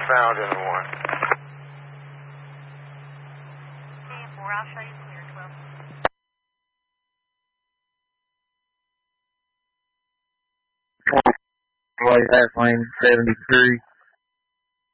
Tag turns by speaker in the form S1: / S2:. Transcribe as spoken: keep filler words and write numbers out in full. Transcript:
S1: found anyone.
S2: ten four, I'll show you clear, twelve.
S3: Way that lane seventy-three.